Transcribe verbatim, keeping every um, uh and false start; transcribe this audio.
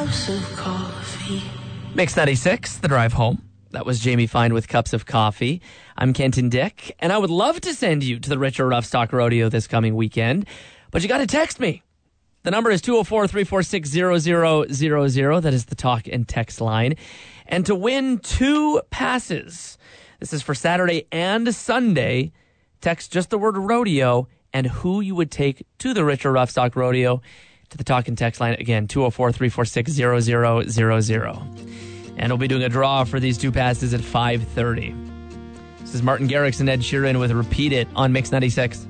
cups of coffee. Mix ninety-six, The Drive Home. That was Jamie Fine with Cups of Coffee. I'm Kenton Dick, and I would love to send you to the Richard Ruff Stock Rodeo this coming weekend, but you got to text me. The number is two oh four, three four six, zero zero zero zero. That is the talk and text line. And to win two passes, this is for Saturday and Sunday, text just the word rodeo and who you would take to the Richard Ruff Stock Rodeo to the talk and text line. Again, two oh four, three four six, zero zero zero zero. And we'll be doing a draw for these two passes at five thirty. This is Martin Garrix and Ed Sheeran with Repeat It on Mix ninety-six.